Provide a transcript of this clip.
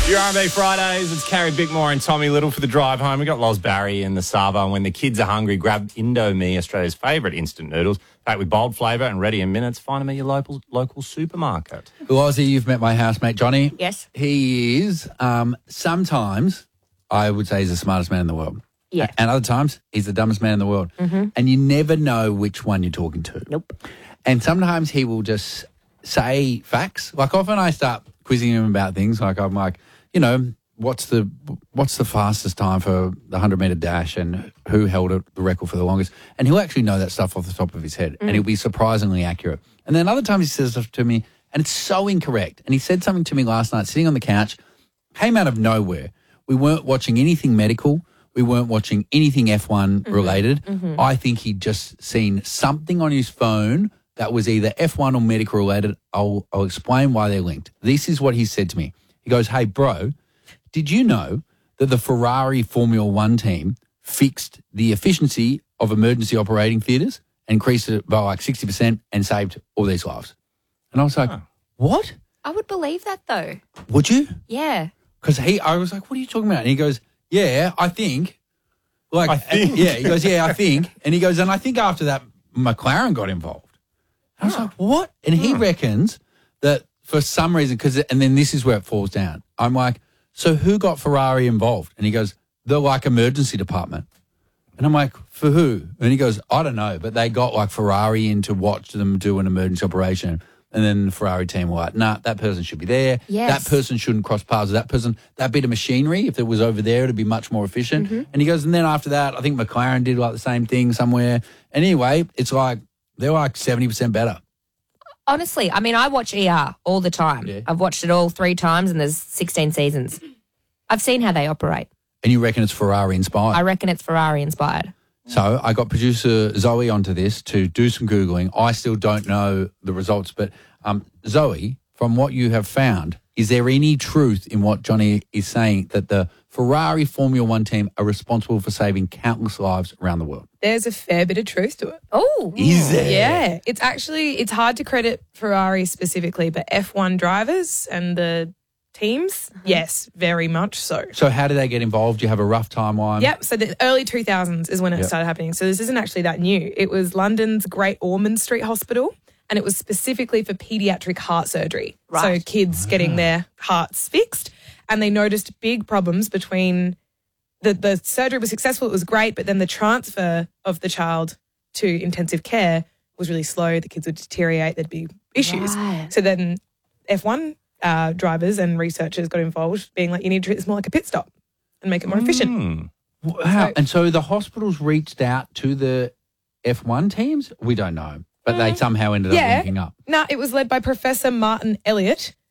Your R&B Fridays, it's Carrie Bickmore and Tommy Little for the drive home. We got Loz Barry in the Sava, and when the kids are hungry, grab Indomie, Australia's favourite instant noodles, packed with bold flavour and ready in minutes. Find them at your local supermarket. Lozzie, you've met my housemate Johnny. Yes. He is, sometimes, I would say he's the smartest man in the world. Yeah. And other times, he's the dumbest man in the world. Mm-hmm. And you never know which one you're talking to. Nope. And sometimes he will just say facts. Like often I start quizzing him about things. Like I'm like, you know, what's the fastest time for the 100-metre dash and who held the record for the longest? And he'll actually know that stuff off the top of his head, and he'll be surprisingly accurate. And then other times he says stuff to me, and it's so incorrect. And he said something to me last night, sitting on the couch, came out of nowhere. We weren't watching anything medical. We weren't watching anything F1 related. Mm-hmm. I think he'd just seen something on his phone that was either F1 or medical related. I'll explain why they're linked. This is what he said to me. He goes, "Hey, bro, did you know that the Ferrari Formula One team fixed the efficiency of emergency operating theatres, increased it by like 60% and saved all these lives?" And I was like, what? I would believe that, though. Would you? Yeah. Because I was like, what are you talking about? And he goes, yeah, I think. Like, I think. Yeah, he goes, yeah, I think. And he goes, and I think after that, McLaren got involved. I was like, what? And he reckons that for some reason, and then this is where it falls down. I'm like, so who got Ferrari involved? And he goes, the like emergency department. And I'm like, for who? And he goes, I don't know, but they got like Ferrari in to watch them do an emergency operation. And then the Ferrari team were like, nah, that person should be there. Yes. That person shouldn't cross paths with that person. That bit of machinery, if it was over there, it'd be much more efficient. Mm-hmm. And he goes, and then after that, I think McLaren did like the same thing somewhere. And anyway, it's like, they're like 70% better. Honestly, I mean, I watch ER all the time. Yeah. I've watched it all 3 times and there's 16 seasons. I've seen how they operate. And you reckon it's Ferrari inspired? I reckon it's Ferrari inspired. So I got producer Zoe onto this to do some Googling. I still don't know the results, but Zoe, from what you have found, is there any truth in what Johnny is saying that the Ferrari Formula One team are responsible for saving countless lives around the world? There's a fair bit of truth to it. Oh. Is there? Yeah. It's hard to credit Ferrari specifically, but F1 drivers and the teams, yes, very much so. So how do they get involved? Do you have a rough timeline? Yep. So the early 2000s is when it started happening. So this isn't actually that new. It was London's Great Ormond Street Hospital, and it was specifically for paediatric heart surgery. Right. So kids getting their hearts fixed, and they noticed big problems between the surgery was successful, it was great, but then the transfer of the child to intensive care was really slow. The kids would deteriorate. There'd be issues. Right. So then F1 drivers and researchers got involved, being like, you need to treat this more like a pit stop and make it more efficient. Wow. And so the hospitals reached out to the F1 teams? We don't know. But they somehow ended up linking up. No, it was led by Professor Martin Elliott,